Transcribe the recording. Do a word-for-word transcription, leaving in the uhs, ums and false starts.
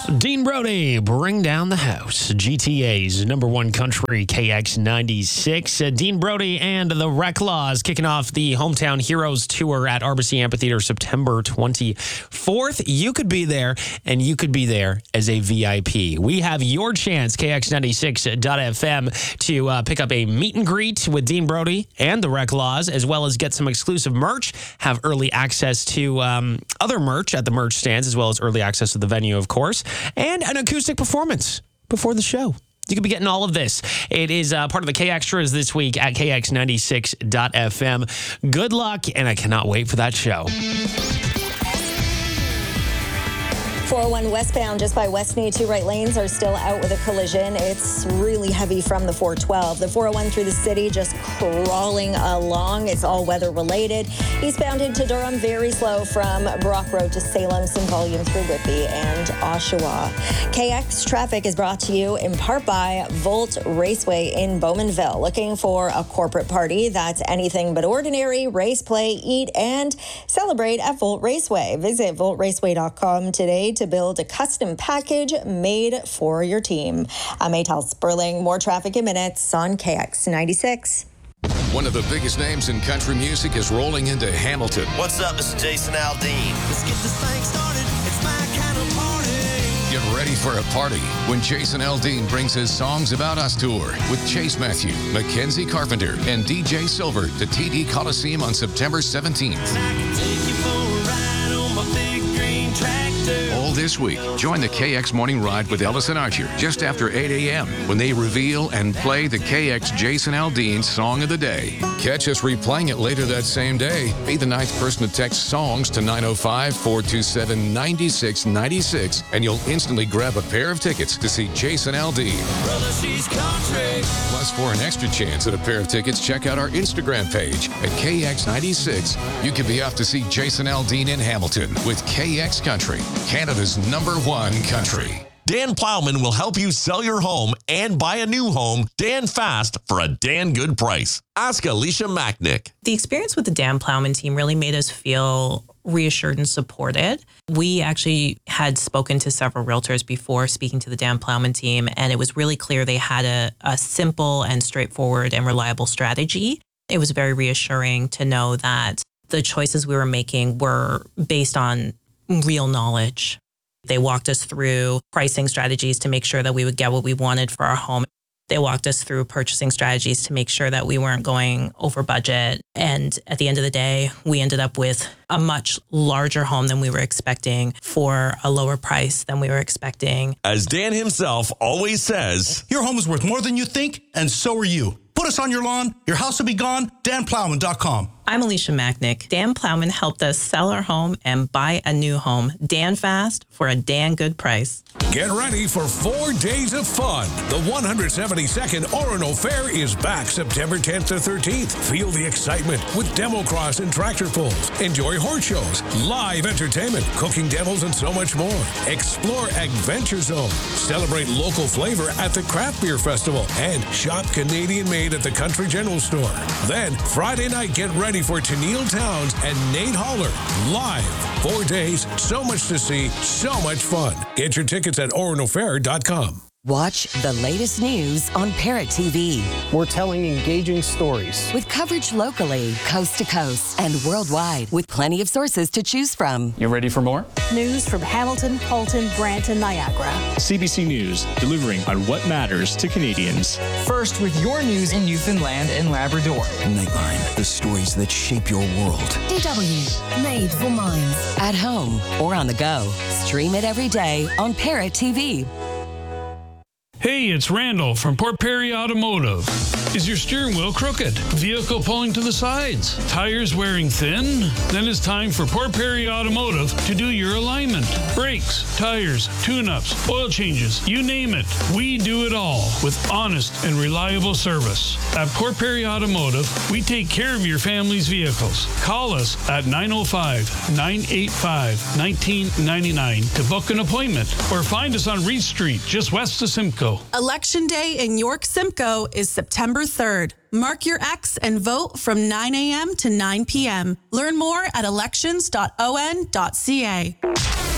Dean Brody, bring down the house. G T A's number one country, K X ninety-six. Uh, Dean Brody and the Reclaws kicking off the Hometown Heroes Tour at Arbacy Amphitheater September twenty-fourth. You could be there, and you could be there as a V I P. We have your chance, K X ninety-six dot F M, to uh, pick up a meet and greet with Dean Brody and the Reclaws, as well as get some exclusive merch, have early access to um, other merch at the merch stands, as well as early access to the venue, of course, and an acoustic performance before the show. You could be getting all of this. It is uh, part of the K Extras this week at K X ninety-six dot F M. Good luck, and I cannot wait for that show. four oh one westbound just by Westney, two right lanes are still out with a collision. It's really heavy from the four twelve. The four oh one through the city just crawling along. It's all weather related. Eastbound into Durham, very slow from Brock Road to Salem, some volume through Whitby and Oshawa. K X traffic is brought to you in part by Volt Raceway in Bowmanville. Looking for a corporate party that's anything but ordinary? Race, play, eat, and celebrate at Volt Raceway. Visit volt raceway dot com today to build a custom package made for your team. I'm Maytal Sperling. More traffic in minutes on K X ninety-six. One of the biggest names in country music is rolling into Hamilton. What's up, this is Jason Aldean. Let's get this thing started. It's my kind of party. Get ready for a party when Jason Aldean brings his Songs About Us tour with Chase Matthew, Mackenzie Carpenter, and D J Silver to T D Coliseum on September seventeenth. I can take you for a ride on my big green tractor. All this week, join the K X Morning Ride with Ellis and Archer just after eight a.m. when they reveal and play the K X Jason Aldean Song of the Day. Catch us replaying it later that same day. Be the ninth person to text SONGS to nine oh five, four two seven, nine six nine six, and you'll instantly grab a pair of tickets to see Jason Aldean. Brother, she's country. Plus, for an extra chance at a pair of tickets, check out our Instagram page at K X ninety-six. You could be off to see Jason Aldean in Hamilton with K X Country, Canada's number one country. Dan Plowman will help you sell your home and buy a new home Dan fast for a Dan good price. Ask Alicia Macknick. The experience with the Dan Plowman team really made us feel reassured and supported. We actually had spoken to several realtors before speaking to the Dan Plowman team, and it was really clear they had a, a simple and straightforward and reliable strategy. It was very reassuring to know that the choices we were making were based on real knowledge. They walked us through pricing strategies to make sure that we would get what we wanted for our home. They walked us through purchasing strategies to make sure that we weren't going over budget. And at the end of the day, we ended up with a much larger home than we were expecting for a lower price than we were expecting. As Dan himself always says, your home is worth more than you think, and so are you. Put us on your lawn, your house will be gone, dan plowman dot com. I'm Alicia Macknick. Dan Plowman helped us sell our home and buy a new home. Dan fast for a Dan good price. Get ready for four days of fun. The one hundred seventy-second Orono Fair is back September tenth to thirteenth. Feel the excitement with demo cross and tractor pulls. Enjoy horse shows, live entertainment, cooking demos, and so much more. Explore Adventure Zone. Celebrate local flavor at the Craft Beer Festival and shop Canadian made at the Country General Store. Then Friday night, get ready for Tennille Towns and Nate Holler live. Four days, so much to see, so much fun. Get your tickets at orono fair dot com. Watch the latest news on Parrot T V. We're telling engaging stories with coverage locally, coast to coast, and worldwide, with plenty of sources to choose from. You ready for more? News from Hamilton, Halton, Brant, and Niagara. C B C News, delivering on what matters to Canadians. First with your news in Newfoundland and Labrador. Nightline, the stories that shape your world. D W, made for minds. At home or on the go. Stream it every day on Parrot T V. Hey, it's Randall from Port Perry Automotive. Is your steering wheel crooked? Vehicle pulling to the sides? Tires wearing thin? Then it's time for Port Perry Automotive to do your alignment. Brakes, tires, tune-ups, oil changes, you name it. We do it all with honest and reliable service. At Port Perry Automotive, we take care of your family's vehicles. Call us at nine oh five, nine eight five, one nine nine nine to book an appointment or find us on Reed Street, just west of Simcoe. Election Day in York Simcoe is September third. Mark your X and vote from nine a.m. to nine p.m. Learn more at elections dot o n dot c a.